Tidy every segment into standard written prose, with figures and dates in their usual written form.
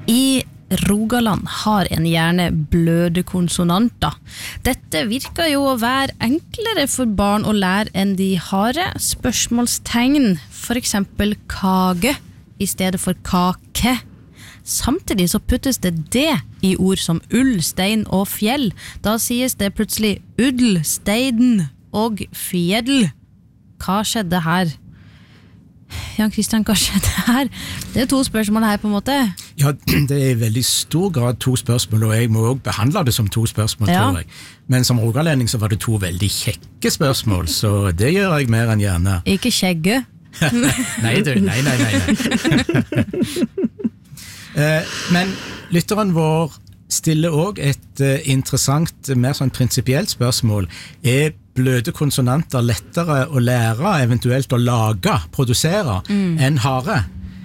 I Rogaland har en gjerne bløde konsonanter. Dette virker jo å være enklere for barn å lære enn de harde spørsmålstegn, for eksempel kage I stedet for kake. Samtidig så puttes det det I ord som ull, stein og fjell. Da sies det plutselig uddel, steiden og fjell. Hva skjedde her? Jan Christian, hva skjedde her? Det 2 spørsmål her på en måte. Ja, det I veldig stor grad 2 spørsmål, og jeg må også behandle det som 2 spørsmål, tror jeg. Men som rogalending så var det 2 veldig kjekke spørsmål, så det gjør jeg mer enn gjerne. Ikke kjegge? Nei. Men lytteren vår stiller også et interessant, mer sånn prinsipielt spørsmål. Bløde konsonanter lettere å lære, eventuelt å lage, produsere, enn harde?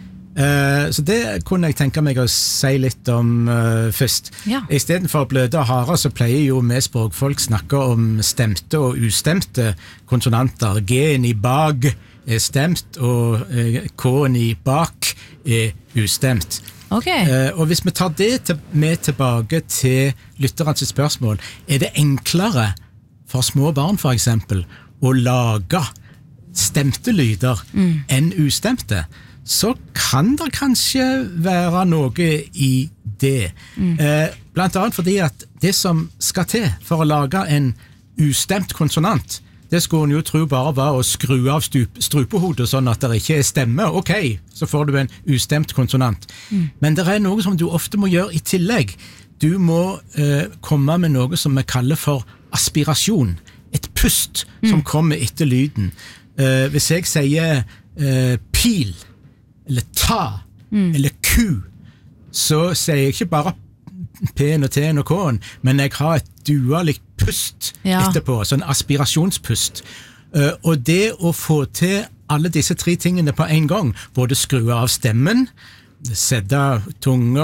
Så det kunne jeg tenke meg å si litt om først. Ja. I stedet for bløde og harde så pleier jo vi språkfolk snakke om stemte og ustemte konsonanter. G-en I bag stemt, og K-en I bak ustemt. Okay. Og hvis vi tar det med tilbake til lytterens spørsmål, det enklere for små barn for eksempel å lage stemte lyder enn ustemte, så kan det kanskje være noe I det. Blant annet fordi at det som skal til for å lage en ustemt konsonant, det skulle en jo tro bare var å skru av strupehodet sånn at det ikke stemme. Ok, så får du en ustemt konsonant. Men det noe som du ofte må gjøre I tillegg. Du må komme med noe som vi kaller for aspirasjon, et pust som kommer etter lyden. Hvis jeg sier pil, eller ta, eller ku, så sier jeg ikke bare P-en og T-en og K-en, men jeg har et dualikt pust etterpå, sånn aspirasjonspust. Og det å få til alle disse 3 tingene på en gang, både skru av stemmen, sette tunge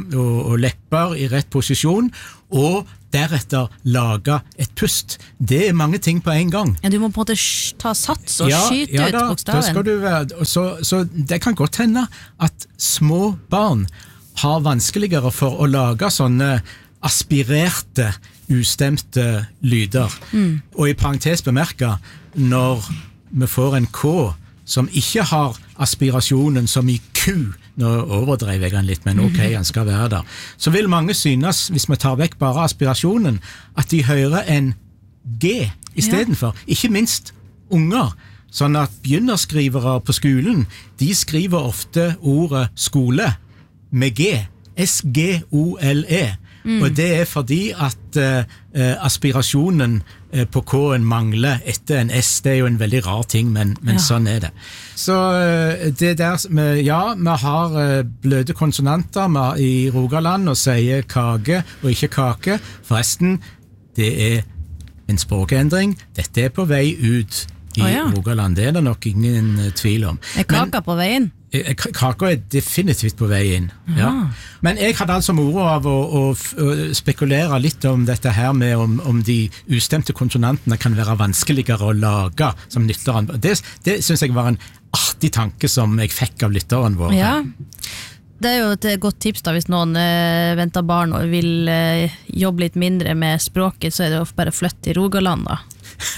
og lepper I rett posisjon, og deretter lage et pust. Det mange ting på en gang. Ja, du må på en måte ta sats og skyte ut bokstaven. Da skal du være, så det kan godt hende at små barn har vanskeligere for å lage sånne aspirerte, ustemte lyder. Og I parentes bemerket, når vi får en K som ikke har aspirasjonen som I ku, nå overdrev jeg han litt, men ok, han skal være der, så vil mange synes, hvis vi tar vekk bare aspirasjonen, at de hører en G I stedenfor. Ikke minst unger, sånn at begynnerskrivere på skolen, de skriver ofte ordet skole med G, S-G-O-L-E, og det fordi at aspirasjonen på K-en mangler etter en S. Det jo en veldig rar ting, men sånn det. Så det der, vi har bløde konsonanter I Rogaland og sier kage og ikke kake. Forresten, det en språkendring. Dette på vei ut I Rogaland. Det det nok ingen tvil om. Kaka på veien? Kaka definitivt på vei inn. Ja. Men jeg hadde altså moro av å spekulere litt om dette her med om de ustemte konsonantene kan være vanskeligere å lage som lytteren. Det synes jeg var en artig tanke som jeg fikk av lytteren vår. Ja. Det jo et godt tips da, hvis noen venter barn og vil jobbe litt mindre med språket, så det jo bare å flytte I Rogaland da.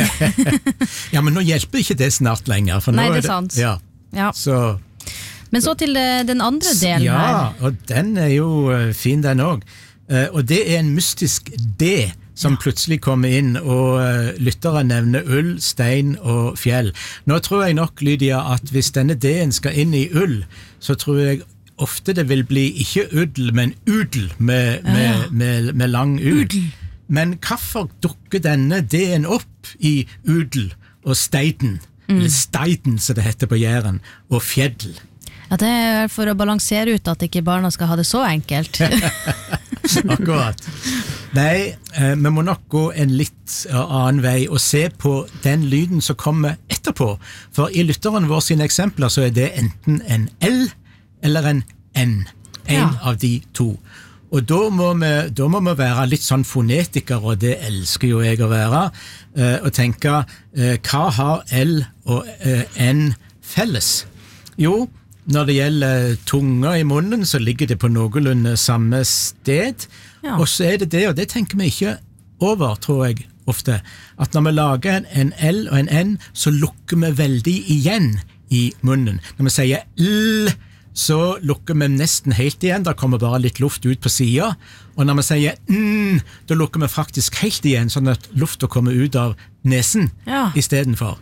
Ja, men nå hjelper ikke det snart lenger. For Nei, nå det sant. Ja. Så Men så til den andre delen her. Ja, og den jo fin den også. Og det en mystisk D som plutselig kommer inn, og lyttere nevner ull, stein og fjell. Nå tror jeg nok, Lydia, at hvis denne D-en skal inn I ull, så tror jeg ofte det vil bli ikke uddel, men udel med lang udel. Men hvorfor dukker denne D-en opp I udel og steiden, eller steiden som det heter på Jæren, og fjell? Ja, det for å balansere ut at ikke barna skal ha det så enkelt. Akkurat. Nei, vi må nok gå en litt annen vei og se på den lyden som kommer etterpå. For I lytteren vår sine eksempler så det enten en L eller en N. En av de 2. Og da må vi være litt sånn fonetikere, og det elsker jo jeg å være, og tenke, hva har L og N felles? Jo, når det gjelder tunga i munnen, så ligger det på noenlunde samme sted. Ja. Og så det, og det tenker vi ikke over, tror jeg ofte, at når vi lager en L og en N, så lukker vi veldig igjen i munnen. Når vi sier L, så lukker vi nesten helt igjen, da kommer bare litt luft ut på siden. Og når vi sier N, da lukker vi faktisk helt igjen, sånn at lufta kommer ut av nesen I stedet for.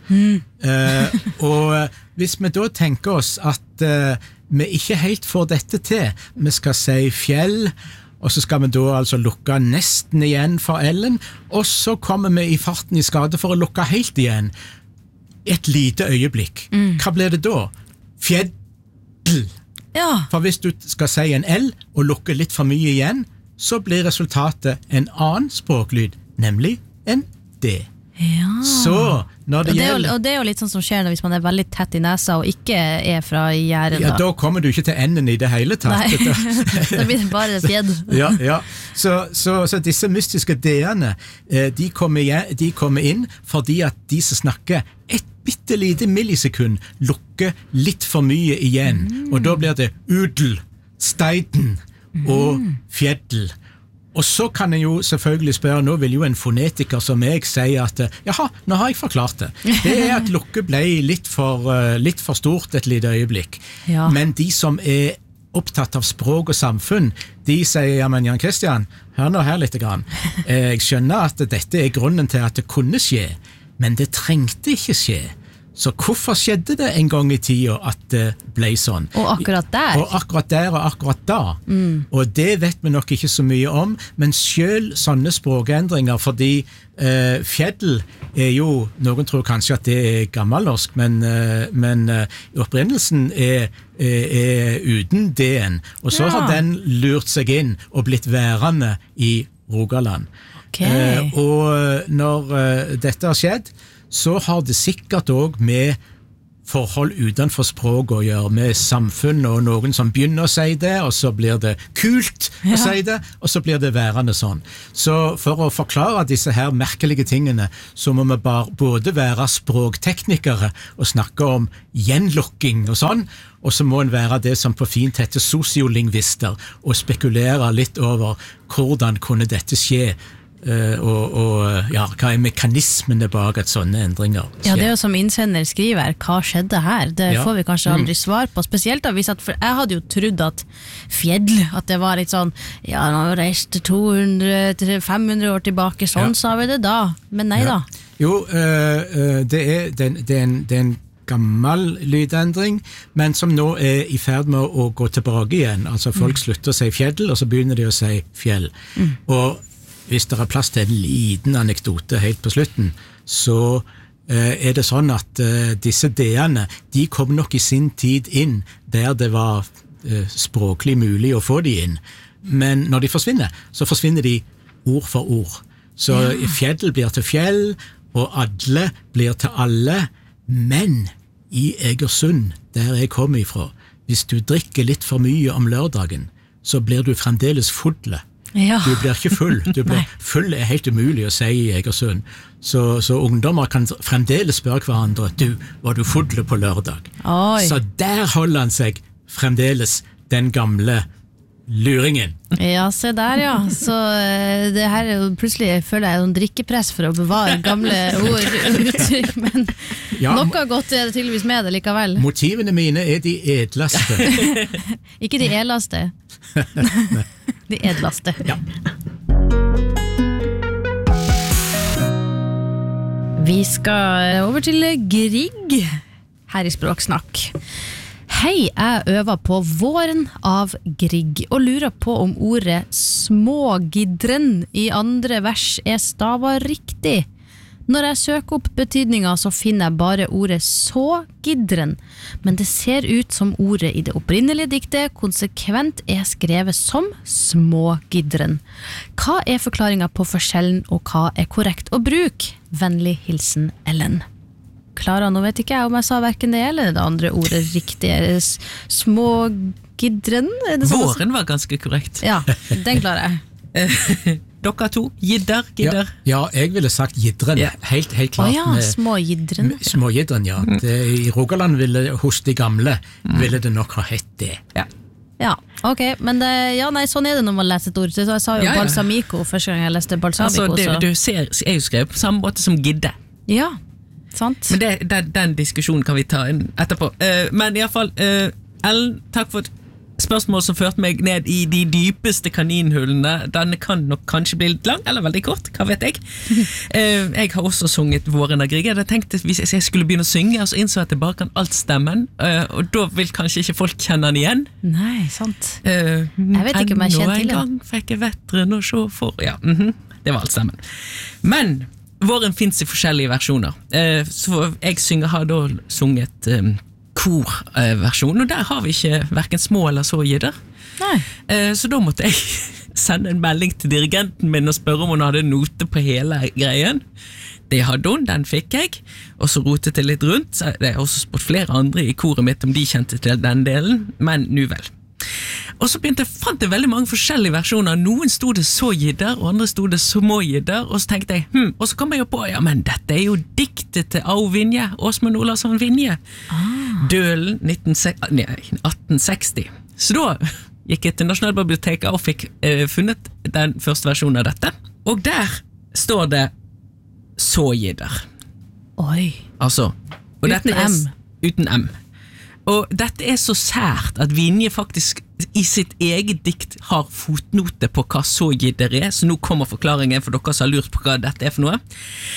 Og hvis vi da tenker oss at vi ikke helt får dette til, vi skal si fjell, og så skal vi da altså lukke nesten igjen for L-en, og så kommer vi i farten I skade for å lukke helt igjen. Et lite øyeblikk. Hva blir det da? Fjell. Ja. For hvis du skal si en L og lukke litt for mye igjen, så blir resultatet en annen språklyd, nemlig en D. Ja. Så når det gjelder... Og det jo litt sånn som skjer hvis man veldig tett I nesa og ikke fra gjæren. Ja, da kommer du ikke til enden I det hele tatt. Nei, da blir det bare fjedd. Ja. Så disse mystiske D-ene, de kommer inn fordi at de som snakker et bittelite millisekund lukker litt for mye igjen, og da blir det udel, steiden og fjeddel. Og så kan jeg jo selvfølgelig spørre, nå vil jo en fonetiker som jeg si at, jaha, nå har jeg forklart det. Det at lukke ble litt for stort et lite øyeblikk. Ja. Men de som opptatt av språk og samfunn, de sier, ja, men Jan Christian, hør nå her litt grann. Jeg skjønner at dette grunnen til at det kunne skje, men det trengte ikke skje. Så hvorfor skjedde det en gang I tida at det ble sånn? Og akkurat der. Og akkurat der og akkurat da. Og det vet vi nok ikke så mye om, men selv sånne språkendringer, fordi fjeddel jo, noen tror kanskje at det gammelnorsk, men opprinnelsen uten D-en, og så har den lurt seg inn og blitt værende I Rogaland. Okay. Og når dette har skjedd, så har det sikkert også med forhold utenfor språk å gjøre, med samfunn og noen som begynner å si det, og så blir det kult å si det, og så blir det værende sånn. Så for å forklare disse her merkelige tingene, så må vi både være språkteknikere og snakke om gjenlukking og sånn, og så må en være det som på fint heter sosiolingvister, og spekulere litt over hvordan kunne dette skje, hva mekanismene bak at sånne endringer skjer. Ja, det jo som innsender skriver, hva skjedde her? Det får vi kanskje aldri svar på, spesielt da hvis for jeg hadde jo trodd at fjell, at det var litt sånn, ja, nå reiste 200-500 år tilbake, sånn sa vi det da, men nei da. Jo, det en gammel lydendring, men som nå I ferd med å gå tilbake igjen, altså folk slutter å si fjell, og så begynner de å si fjell, og hvis det plass til en liten anekdote helt på slutten, så det sånn at disse D-ene, de kom nok I sin tid inn der det var språklig mulig å få de inn. Men når de forsvinner, så forsvinner de ord for ord. Så fjell blir til fjell, og alle blir til alle, men I Egersund, der jeg kommer ifra, hvis du drikker litt for mye om lørdagen, så blir du fremdeles fulle. Ja. Du blir ikke full. Full helt umulig å si I Egersund. Så ungdommer kan fremdeles spørre hverandre, du, var du full på lørdag? Oi. Så der holder han seg fremdeles den gamle luringen. Ja, se der ja. Så det her jo plutselig føler jeg en drikkepress for å bevare gamle ord og uttrykk, men noe godt det tydeligvis med det likevel. Motivene mine de edleste. Ikke de edleste. De edleste. Ja. Vi skal over til Grieg her I Språksnakk. Hei, jeg øver på våren av Grieg og lurer på om ordet smågidren I andre vers stavet riktig. Når jeg søker opp betydningen så finner jeg bare ordet sågidren, men det ser ut som ordet I det opprinnelige diktet konsekvent skrevet som smågidren. Hva forklaringen på forskjellen, og hva korrekt å bruke? Vennlig hilsen Ellen. Klara, nå vet ikke jeg om jeg sa hverken det eller det andre ordet riktig. Smågidren? Våren var ganske korrekt. Ja, den klarer jeg. dere to, gidder. Ja, jeg ville sagt gidderen, helt klart. Små gidderen. Små gidderen, ja. I Rogaland hos de gamle ville det nok ha hett det. Ja, ok, men sånn det når man leser et ord. Så jeg sa jo balsamico første gang jeg leste balsamico. Altså, du ser, jeg jo skrevet på samme måte som gidde. Ja, sant. Men den diskusjonen kan vi ta etterpå. Men i alle fall, Ellen, takk for et spørsmål som førte meg ned i de dypeste kaninhullene. Denne kan nok kanskje bli litt lang, eller veldig kort, hva vet jeg. Jeg har også sunget Våren av Grieg. Jeg hadde tenkt at hvis jeg skulle begynne å synge, så innså jeg at jeg bare kan alt stemmen, og da vil kanskje ikke folk kjenne den igjen. Nei, sant. Jeg vet ikke om jeg kjenner til det. En gang fikk jeg vetteren å se for... Ja, det var alt stemmen. Men Våren finnes i forskjellige versjoner. Så jeg har da sunget... korversjon, og der har vi ikke hverken små eller så gidder. Så da måtte jeg sende en melding til dirigenten min og spørre om hun hadde note på hele greien. Det hadde hun, den fikk jeg, og så rotet jeg litt rundt. Jeg har også spurt flere andre i koret mitt om de kjente til den delen, men nu vel. Og så fant jeg veldig mange forskjellige versjoner. Noen stod det så gidder, og andre stod det små gidder, og så tenkte jeg, og så kom jeg jo på, ja, men dette jo diktet til Au Vinje, Åsmund Olavsson Vinje. Dølen 1860. Så da gikk jeg til Nasjonalbiblioteket og fikk funnet den første versjonen av dette. Og der står det så gidder. Oi. Altså, og uten M. Uten M. Og dette så sært at Vinje faktisk i sitt eget dikt har fotnote på hva så gidder så nå kommer forklaringen for dere som har lurt på hva dette for noe.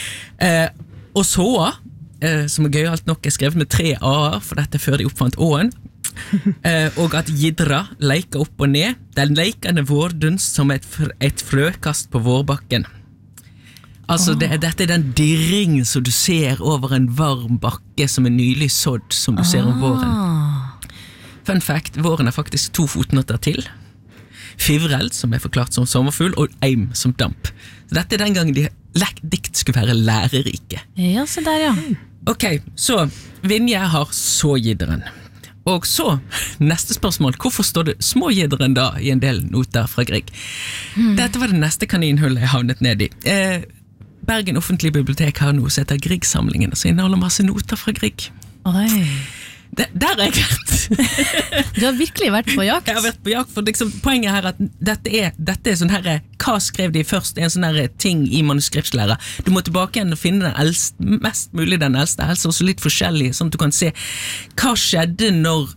Og så, som gøyalt nok skrevet med 3 A-er, for dette før de oppfant Å-en, og at gidra leker opp og ned, den lekende vårdunst som et frøkast på vårbakken. Altså, dette den dirring som du ser over en varm bakke som nylig sådd, som du ser om våren. Fun fact, våren faktisk 2 fotnoter til. Fivreld, som forklart som sommerfugl, og eim som damp. Så dette den gangen dikt skulle være lærerike. Ja, så der, ja. Ok, så Vinje har så gidderen. Og så, neste spørsmål, hvorfor står det små gidderen da i en del noter fra Grieg? Dette var det neste kaninhullet jeg havnet ned i. Bergen Offentlige Bibliotek har noe som heter Grieg-samlingen, og så inneholder masse noter fra Grieg. Oi. Der har jeg vært. Du har virkelig vært på jakt. Jeg har vært på jakt, for liksom, poenget her at dette sånn her, hva skrev de først, en sånn her ting i manuskriptlæra. Du må tilbake igjen og finne den eldste, mest mulig den eldste, helst også litt forskjellig, sånn at du kan se hva skjedde når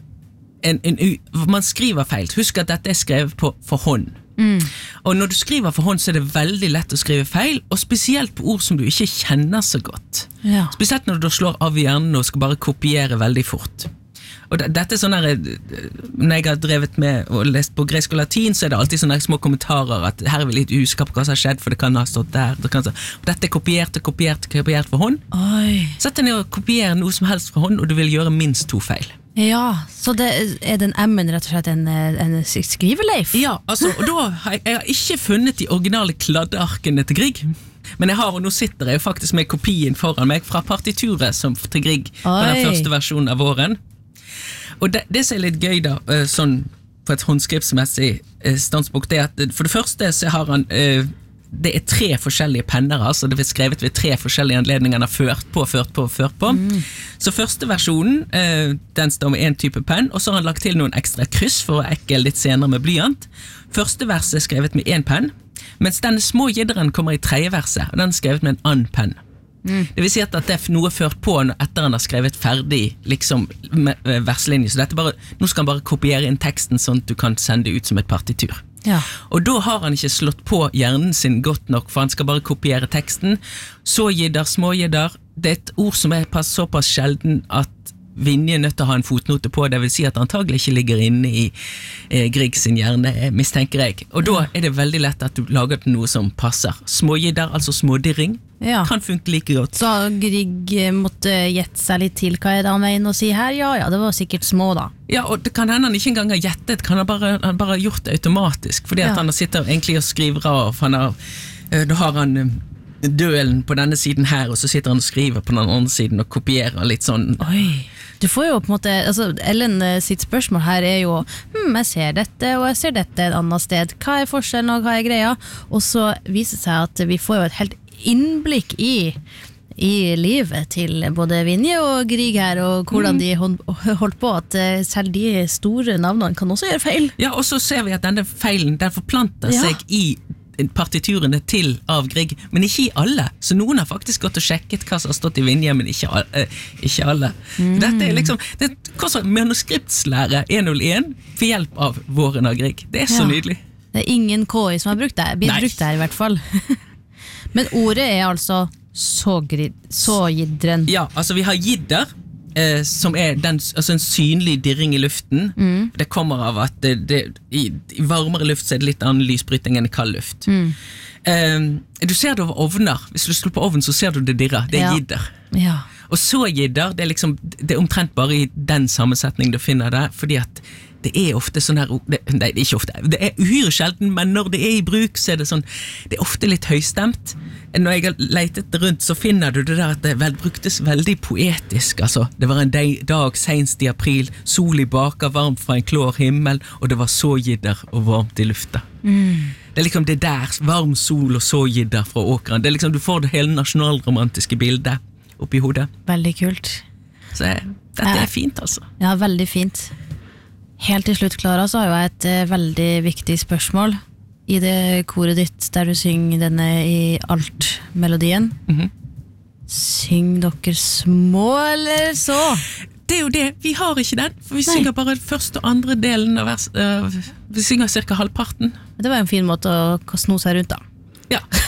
man skriver feil. Husk at dette skrevet for hånd. Og når du skriver for hånd så det veldig lett å skrive feil, og spesielt på ord som du ikke kjenner så godt. Spesielt når du slår av hjernen og skal bare kopiere veldig fort. Og dette sånn her, når jeg har drevet med og lest på gresk og latin, så det alltid sånne små kommentarer at her vi litt usikker på hva som har skjedd, for det kan ha stått der. Og dette kopiert for hånd. Sett deg ned og kopiere noe som helst fra hånd, og du vil gjøre minst 2 feil. Ja, så det den M-en rett og slett en skriveleif? Ja, altså, og da har jeg ikke funnet de originale kladdearkene til Grieg, men jeg har, og nå sitter jeg faktisk med kopien foran meg fra partituret som til Grieg på den første versjonen av Våren. Og det som litt gøy da, sånn på et håndskripsmessig standspunkt, det at for det første så har han det 3 forskjellige penner, altså det skrevet ved 3 forskjellige anledninger han har ført på. Så første versjonen, den står med en type penn, og så har han lagt til noen ekstra kryss for å ekke litt senere med blyant. Første verset skrevet med en penn, mens denne små gidderen kommer i 3. verset, og den skrevet med en annen penn. Det vil si at det noe ført på etter han har skrevet ferdig liksom, verslinje, så nå skal han bare kopiere inn teksten sånn at du kan sende ut som et partitur. Ja. Og da har han ikke slått på hjernen sin godt nok, for han skal bare kopiere teksten. Så gidder, små gidder, det et ord som såpass sjelden at Vinje nødt til å ha en fotnote på, det vil si at antagelig ikke ligger inne i Grieg sin hjerne, mistenker jeg. Og da det veldig lett at du lager noe som passer. Smågidder, altså smådirring, kan funke like godt. Så Grieg måtte gjette seg litt til hva det han mener å si her? Ja, det var sikkert små da. Ja, og det kan hende han ikke engang har gjettet, han bare gjort det automatisk, fordi at han sitter egentlig og skriver av, da har han dølen på denne siden her, og så sitter han og skriver på den andre siden og kopierer litt sånn. Oi, Du får jo på en måte, altså Ellen sitt spørsmål her jo, jeg ser dette, og jeg ser dette et annet sted. Hva forskjellen, og hva greia? Og så viser det seg at vi får jo et helt innblikk i livet til både Vinje og Grieg her, og hvordan de holdt på, at selv de store navnene kan også gjøre feil. Ja, og så ser vi at denne feilen, den forplanter seg i partiturene til av Grieg, men ikke i alle. Så noen har faktisk gått og sjekket hva som har stått i Vinje, men ikke alle. Dette liksom, det manuskriptslære 101 for hjelp av Våren av Grieg. Det så nydelig. Det ingen KI som har brukt det, brukt det her i hvert fall. Men ordet altså sågidren. Ja, altså vi har jidder, som altså en synlig dirring i luften. Det kommer av at i varmere luft så det litt annen lysbrytning enn i kald luft. Du ser det over ovner. Hvis du slår på ovnen så ser du det dirrer. Det jidder. Ja. Og så jidder, det det omtrent bare i den sammensetning du finner det, fordi at det ofte sånn her, nei, det ikke ofte, det uhyre sjelden, men når det i bruk, så det sånn, det ofte litt høystemt. Når jeg har leitet rundt, så finner du det der at det bruktes veldig poetisk, altså, det var en dag senest i april, sol i baka, varmt fra en klår himmel, og det var så jidder og varmt i lufta. Det liksom det der, varm sol og så jidder fra åkeren, det liksom, du får det hele nasjonalromantiske bildet oppi hodet. Veldig kult. Så dette fint, altså. Ja, veldig fint. Helt til slutt, Klara, så har jeg et veldig viktig spørsmål i det koret ditt der du synger denne i alt-melodien. Syng dere små, eller så? Det jo det, vi har ikke den, for vi synger bare første og andre delen av vers, vi synger cirka halvparten. Det var en fin måte å sno seg rundt da. Ja.